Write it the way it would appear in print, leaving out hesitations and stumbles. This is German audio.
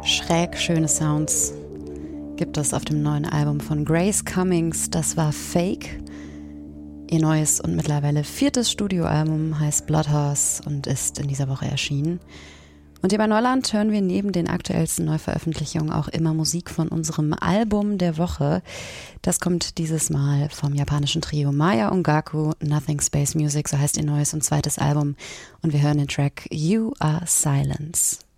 Schräg schöne Sounds gibt es auf dem neuen Album von Grace Cummings. Das war Fake. Ihr neues und mittlerweile 4. Studioalbum heißt Bloodhorse und ist in dieser Woche erschienen. Und hier bei Neuland hören wir neben den aktuellsten Neuveröffentlichungen auch immer Musik von unserem Album der Woche. Das kommt dieses Mal vom japanischen Trio Maya Ongaku. Nothing Space Music, so heißt ihr neues und zweites Album. Und wir hören den Track You Are Silence.